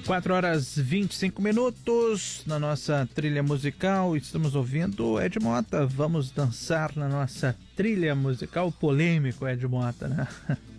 4h25 na nossa trilha musical. Estamos ouvindo Ed Mota. Vamos dançar na nossa trilha musical. Polêmico Ed Mota, né?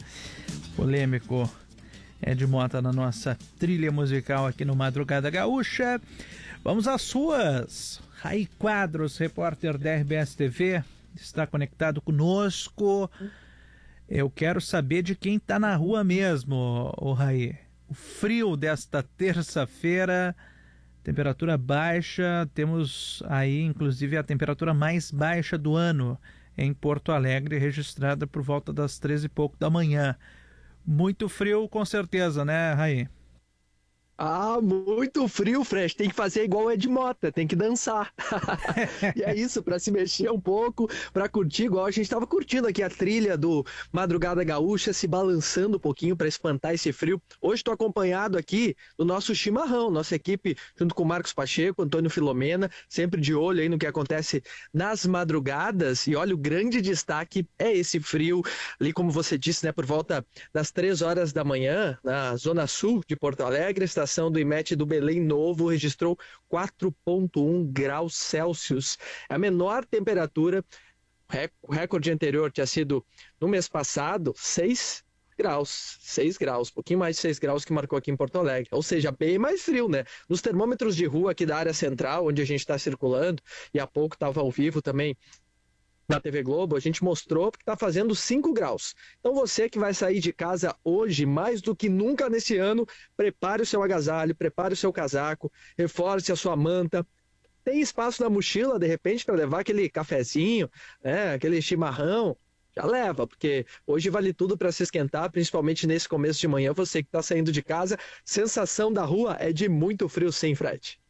Polêmico Ed Mota na nossa trilha musical aqui no Madrugada Gaúcha. Vamos às ruas. Raí Quadros, repórter da RBS TV, está conectado conosco. Eu quero saber de quem está na rua mesmo, o Raí. O frio desta terça-feira, temperatura baixa, temos aí inclusive a temperatura mais baixa do ano em Porto Alegre, registrada por volta das 13 e pouco da manhã. Muito frio com certeza, né, Raí? Ah, muito frio, Fred. Tem que fazer igual o Ed Mota, tem que dançar. E é isso, para se mexer um pouco, para curtir, igual a gente estava curtindo aqui a trilha do Madrugada Gaúcha, se balançando um pouquinho para espantar esse frio. Hoje estou acompanhado aqui do nosso chimarrão, nossa equipe, junto com o Marcos Pacheco, Antônio Filomena, sempre de olho aí no que acontece nas madrugadas. E olha, o grande destaque é esse frio, ali como você disse, né, por volta das 3 horas da manhã, na zona sul de Porto Alegre, está do IMET do Belém Novo registrou 4,1 graus Celsius. É a menor temperatura. O recorde anterior tinha sido no mês passado 6 graus, um pouquinho mais de 6 graus que marcou aqui em Porto Alegre, ou seja, bem mais frio, né? Nos termômetros de rua aqui da área central, onde a gente está circulando, e há pouco estava ao vivo também na TV Globo, a gente mostrou que está fazendo 5 graus. Então você que vai sair de casa hoje, mais do que nunca nesse ano, prepare o seu agasalho, prepare o seu casaco, reforce a sua manta. Tem espaço na mochila, de repente, para levar aquele cafezinho, né, aquele chimarrão, já leva, porque hoje vale tudo para se esquentar, principalmente nesse começo de manhã. Você que está saindo de casa, sensação da rua é de muito frio sim, Fred.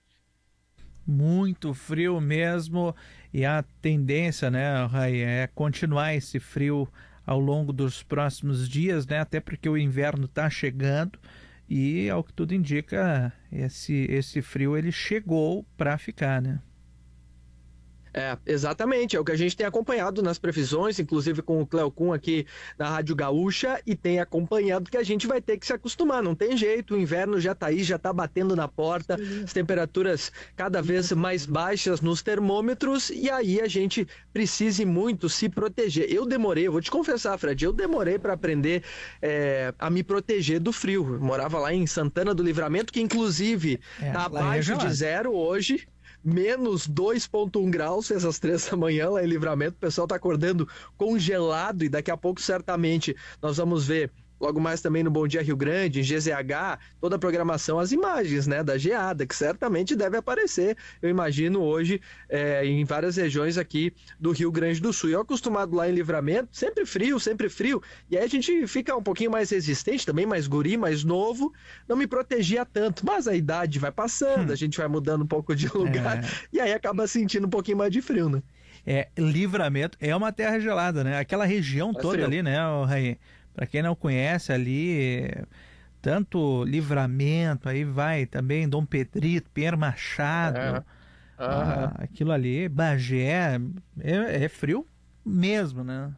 Muito frio mesmo, e a tendência, né, Raí, é continuar esse frio ao longo dos próximos dias, né, até porque o inverno está chegando e, ao que tudo indica, esse frio ele chegou para ficar, né? Exatamente, é o que a gente tem acompanhado nas previsões, inclusive com o Cleo Kuhn aqui na Rádio Gaúcha, e tem acompanhado que a gente vai ter que se acostumar, não tem jeito, o inverno já tá aí, já tá batendo na porta, as temperaturas cada vez mais baixas nos termômetros, e aí a gente precisa muito se proteger. Eu vou te confessar, Fred, eu demorei para aprender a me proteger do frio. Eu morava lá em Santana do Livramento, que inclusive tá abaixo de zero hoje, menos 2,1 graus, às 3 da manhã lá em Livramento, o pessoal tá acordando congelado, e daqui a pouco certamente nós vamos ver logo mais também no Bom Dia Rio Grande, em GZH, toda a programação, as imagens, né, da geada, que certamente deve aparecer, eu imagino hoje, em várias regiões aqui do Rio Grande do Sul. Eu acostumado lá em Livramento, sempre frio, e aí a gente fica um pouquinho mais resistente, também mais guri, mais novo, não me protegia tanto, mas a idade vai passando, a gente vai mudando um pouco de lugar, e aí acaba sentindo um pouquinho mais de frio, né? Livramento é uma terra gelada, né? Aquela região toda frio ali, né, Raí? Para quem não conhece ali, tanto Livramento, aí vai também Dom Pedrito, Pierre Machado, aquilo ali, Bagé, é frio mesmo, né?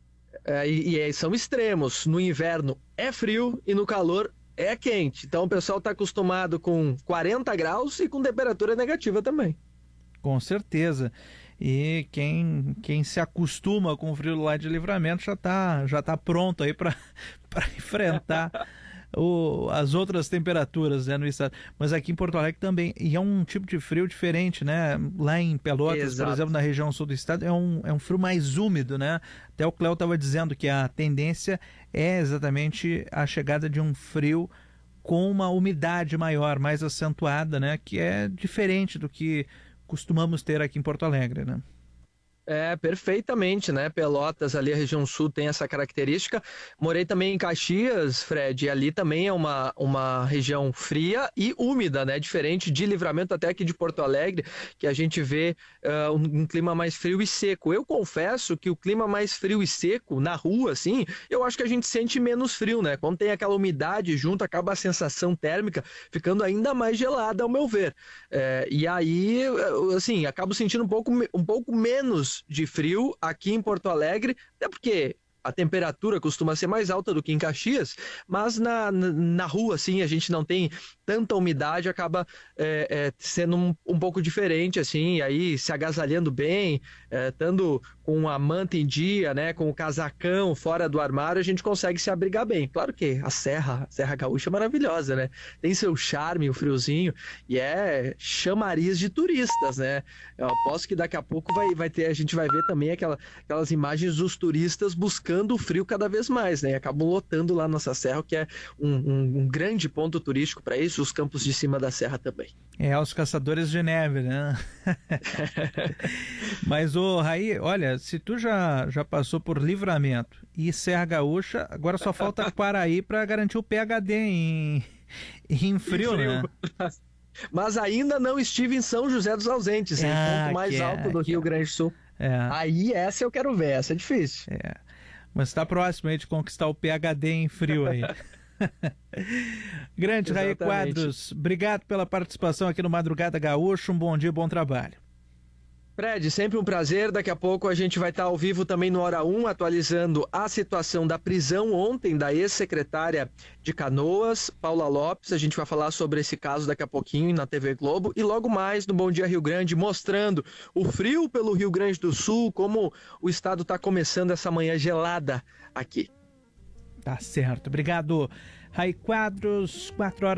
São extremos, no inverno é frio e no calor é quente, então o pessoal está acostumado com 40 graus e com temperatura negativa também. Com certeza. E quem se acostuma com o frio lá de Livramento já tá pronto aí para enfrentar as outras temperaturas, né, no estado. Mas aqui em Porto Alegre também, e é um tipo de frio diferente, né? Lá em Pelotas, exato, por exemplo, na região sul do estado, é um frio mais úmido, né? Até o Cléo estava dizendo que a tendência é exatamente a chegada de um frio com uma umidade maior, mais acentuada, né? Que é diferente do que costumamos ter aqui em Porto Alegre, né? Perfeitamente, né? Pelotas, ali a região sul tem essa característica. Morei também em Caxias, Fred, e ali também é uma região fria e úmida, né? Diferente de Livramento até aqui de Porto Alegre, que a gente vê um clima mais frio e seco. Eu confesso que o clima mais frio e seco, na rua, assim, eu acho que a gente sente menos frio, né? Quando tem aquela umidade junto, acaba a sensação térmica ficando ainda mais gelada, ao meu ver. E aí, assim, acabo sentindo um pouco menos de frio aqui em Porto Alegre, até porque a temperatura costuma ser mais alta do que em Caxias, mas na rua, assim, a gente não tem tanta umidade, acaba sendo um pouco diferente, assim, e aí se agasalhando bem, estando com a manta em dia, né, com o casacão fora do armário, a gente consegue se abrigar bem. Claro que a Serra Gaúcha é maravilhosa, né? Tem seu charme, o friozinho, e é chamariz de turistas, né? Eu aposto que daqui a pouco a gente vai ver também aquelas imagens dos turistas buscando o frio cada vez mais, né? E acabam lotando lá nossa serra, que é um grande ponto turístico para isso, os campos de cima da serra também. Os caçadores de neve, né? Mas, Raí, olha, se tu já passou por Livramento e Serra Gaúcha, agora só falta Quaraí para garantir o PhD em frio, né? Mas ainda não estive em São José dos Ausentes, em ponto mais alto do Rio Grande do Sul. Aí essa eu quero ver, essa é difícil. Mas está próximo aí de conquistar o PhD em frio aí. Grande Raí Quadros, obrigado pela participação aqui no Madrugada Gaúcha, um bom dia, bom trabalho. Fred, sempre um prazer. Daqui a pouco a gente vai estar ao vivo também no Hora 1, atualizando a situação da prisão ontem da ex-secretária de Canoas, Paula Lopes. A gente vai falar sobre esse caso daqui a pouquinho na TV Globo e logo mais no Bom Dia Rio Grande, mostrando o frio pelo Rio Grande do Sul, como o estado está começando essa manhã gelada aqui. Tá certo, obrigado. Raí Quadros,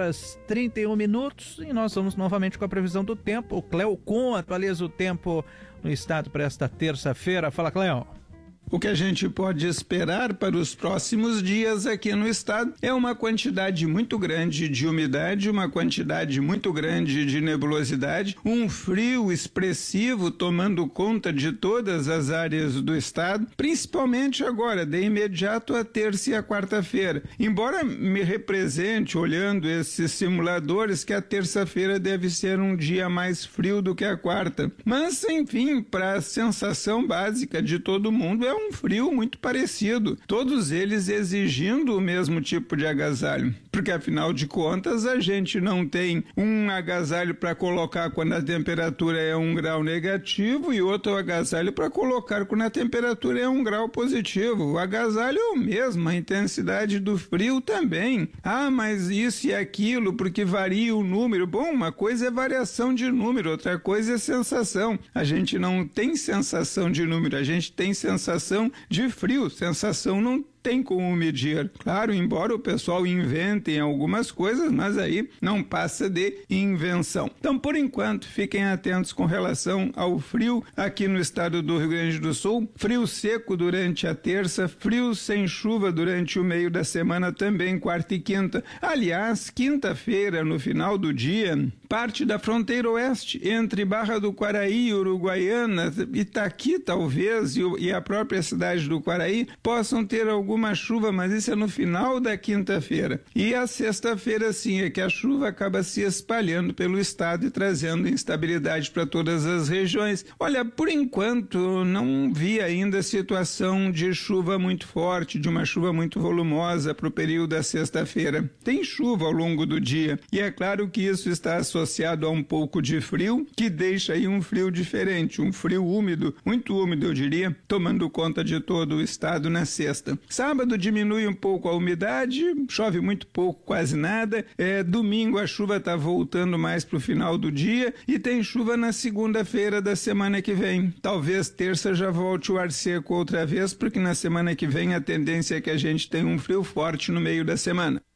4h31 e nós vamos novamente com a previsão do tempo. O Cléo Kuhn atualiza o tempo no estado para esta terça-feira. Fala, Cléo. O que a gente pode esperar para os próximos dias aqui no estado é uma quantidade muito grande de umidade, uma quantidade muito grande de nebulosidade, um frio expressivo tomando conta de todas as áreas do estado, principalmente agora, de imediato a terça e a quarta-feira. Embora me represente, olhando esses simuladores, que a terça-feira deve ser um dia mais frio do que a quarta. Mas, enfim, para a sensação básica de todo mundo, é um frio muito parecido, todos eles exigindo o mesmo tipo de agasalho, porque afinal de contas a gente não tem um agasalho para colocar quando a temperatura é 1 grau negativo e outro agasalho para colocar quando a temperatura é 1 grau positivo. O agasalho é o mesmo, a intensidade do frio também. Mas isso e aquilo porque varia o número. Bom, uma coisa é variação de número, outra coisa é sensação. A gente não tem sensação de número, a gente tem sensação de frio, sensação não tem como medir. Claro, embora o pessoal invente algumas coisas, mas aí não passa de invenção. Então, por enquanto, fiquem atentos com relação ao frio aqui no estado do Rio Grande do Sul. Frio seco durante a terça, frio sem chuva durante o meio da semana também, quarta e quinta. Aliás, quinta-feira, no final do dia, parte da fronteira oeste, entre Barra do Quaraí, Uruguaiana, Itaqui talvez, e a própria cidade do Quaraí, possam ter alguma chuva, mas isso é no final da quinta-feira. E a sexta-feira, sim, é que a chuva acaba se espalhando pelo estado e trazendo instabilidade para todas as regiões. Olha, por enquanto, não vi ainda situação de chuva muito forte, de uma chuva muito volumosa para o período da sexta-feira. Tem chuva ao longo do dia, e é claro que isso está associado a um pouco de frio, que deixa aí um frio diferente, um frio úmido, muito úmido, eu diria, tomando conta de todo o estado na sexta. Sábado diminui um pouco a umidade, chove muito pouco, quase nada. Domingo a chuva está voltando mais para o final do dia e tem chuva na segunda-feira da semana que vem. Talvez terça já volte o ar seco outra vez, porque na semana que vem a tendência é que a gente tenha um frio forte no meio da semana.